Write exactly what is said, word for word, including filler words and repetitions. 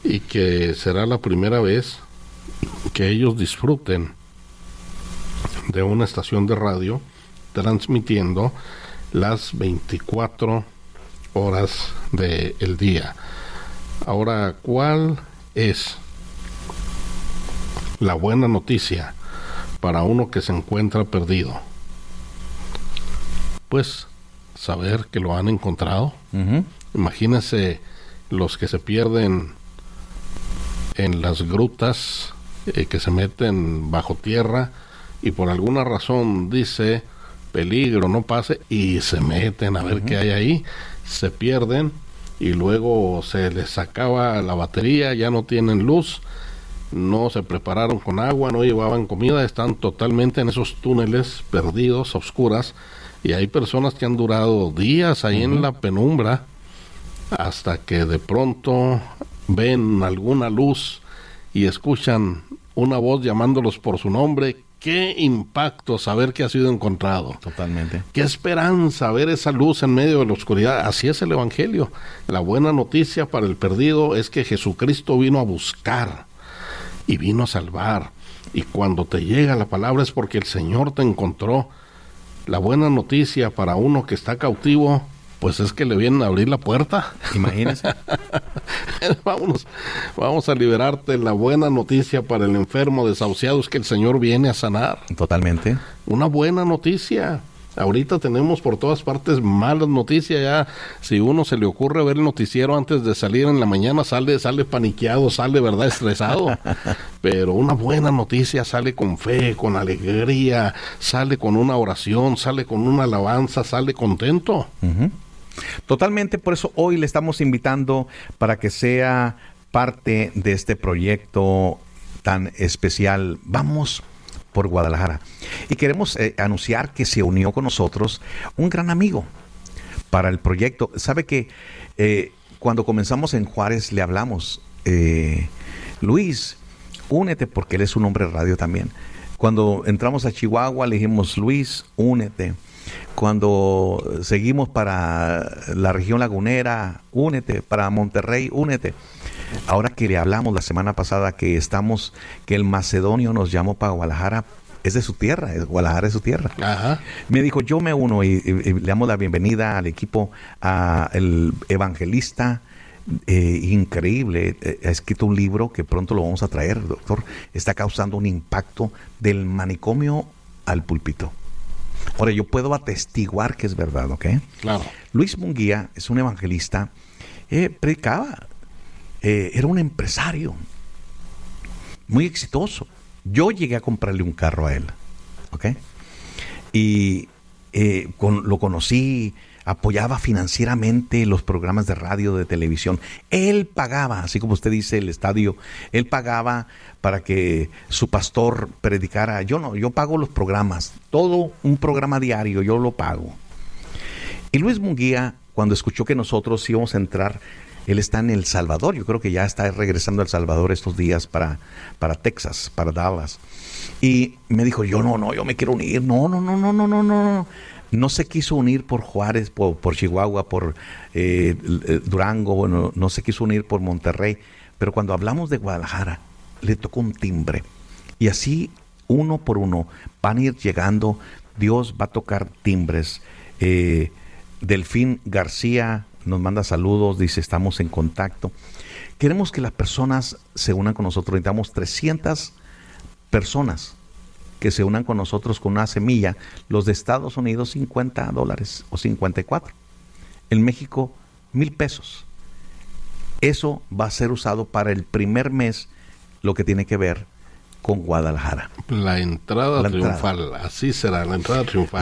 y que será la primera vez que ellos disfruten de una estación de radio transmitiendo las veinticuatro horas del día. Ahora, ¿cuál es la buena noticia para uno que se encuentra perdido? Pues saber que lo han encontrado. Uh-huh. Imagínense los que se pierden en las grutas, eh, que se meten bajo tierra y por alguna razón dice peligro, no pase, y se meten a ver uh-huh. qué hay ahí, se pierden y luego se les acaba la batería, ya no tienen luz, no se prepararon con agua, no llevaban comida, están totalmente en esos túneles perdidos, a oscuras, y hay personas que han durado días ahí uh-huh. en la penumbra hasta que de pronto ven alguna luz y escuchan una voz llamándolos por su nombre. Qué impacto saber que ha sido encontrado. Totalmente. Qué esperanza ver esa luz en medio de la oscuridad. Así es el Evangelio. La buena noticia para el perdido es que Jesucristo vino a buscar y vino a salvar. Y cuando te llega la palabra es porque el Señor te encontró. La buena noticia para uno que está cautivo, pues es que le vienen a abrir la puerta. Imagínese. Vámonos, vamos a liberarte. La buena noticia para el enfermo desahuciado es que el Señor viene a sanar. Totalmente. Una buena noticia. Ahorita tenemos por todas partes malas noticias. Ya, si uno se le ocurre ver el noticiero antes de salir en la mañana, sale, sale paniqueado, sale, ¿verdad?, estresado. Pero una buena noticia sale con fe, con alegría, sale con una oración, sale con una alabanza, sale contento. Uh-huh. Totalmente, por eso hoy le estamos invitando para que sea parte de este proyecto tan especial. Vamos por Guadalajara. Y queremos eh, anunciar que se unió con nosotros un gran amigo para el proyecto. Sabe que eh, cuando comenzamos en Juárez le hablamos, eh, Luis, únete, porque él es un hombre de radio también. Cuando entramos a Chihuahua le dijimos, Luis, únete. Cuando seguimos para la región lagunera, únete. Para Monterrey, únete. Ahora que le hablamos la semana pasada que estamos, que el macedonio nos llamó para Guadalajara, es de su tierra, es, Guadalajara es su tierra. Ajá. Me dijo, yo me uno y, y, y le damos la bienvenida al equipo, a el evangelista, eh, increíble, eh, ha escrito un libro que pronto lo vamos a traer, doctor, está causando un impacto del manicomio al púlpito. Ahora, yo puedo atestiguar que es verdad, ¿ok? Claro. Luis Munguía es un evangelista, eh, predicaba, eh, era un empresario muy exitoso. Yo llegué a comprarle un carro a él, ¿ok? Y eh, con, lo conocí, apoyaba financieramente los programas de radio, de televisión. Él pagaba, así como usted dice, el estadio, él pagaba para que su pastor predicara. Yo no, yo pago los programas, todo un programa diario, yo lo pago. Y Luis Munguía, cuando escuchó que nosotros íbamos a entrar, él está en El Salvador, yo creo que ya está regresando a El Salvador estos días para, para Texas, para Dallas. Y me dijo, yo no, no, yo me quiero unir. No, no, no, no, no, no, no. No se quiso unir por Juárez, por, por Chihuahua, por eh, Durango, bueno, no se quiso unir por Monterrey. Pero cuando hablamos de Guadalajara, le tocó un timbre. Y así, uno por uno, van a ir llegando. Dios va a tocar timbres. Eh, Delfín García nos manda saludos, dice, estamos en contacto. Queremos que las personas se unan con nosotros. Necesitamos trescientas personas que se unan con nosotros con una semilla. Los de Estados Unidos, cincuenta dólares o cincuenta y cuatro. En México, mil pesos. Eso va a ser usado para el primer mes, lo que tiene que ver con Guadalajara. La entrada la triunfal, entrada. Así será, la entrada triunfal.